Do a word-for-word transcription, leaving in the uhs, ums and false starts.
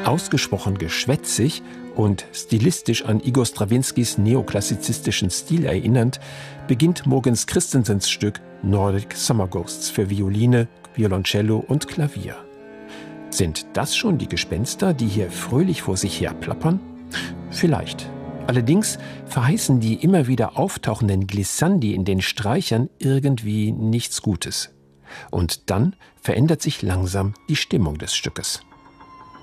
Ausgesprochen geschwätzig und stilistisch an Igor Strawinskys neoklassizistischen Stil erinnernd, beginnt Mogens Christensens Stück Nordic Summer Ghosts für Violine, Violoncello und Klavier. Sind das schon die Gespenster, die hier fröhlich vor sich her plappern? Vielleicht. Allerdings verheißen die immer wieder auftauchenden Glissandi in den Streichern irgendwie nichts Gutes. Und dann verändert sich langsam die Stimmung des Stückes.